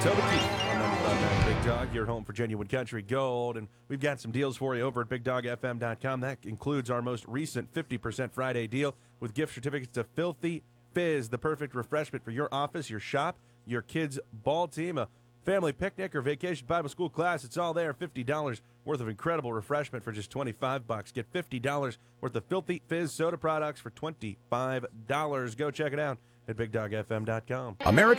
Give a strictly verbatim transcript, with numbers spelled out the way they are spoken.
Toby Keith on ninety-five point nine Big Dog, your home for genuine country gold. And we've got some deals for you over at big dog f m dot com. That includes our most recent fifty percent Friday deal with gift certificates to Filthy Fizz, the perfect refreshment for your office, your shop, your kids' ball team, a family picnic, or vacation Bible school class. It's all there. fifty dollars worth of incredible refreshment for just twenty-five bucks. Get fifty dollars worth of Filthy Fizz soda products for twenty-five dollars. Go check it out at big dog f m dot com. America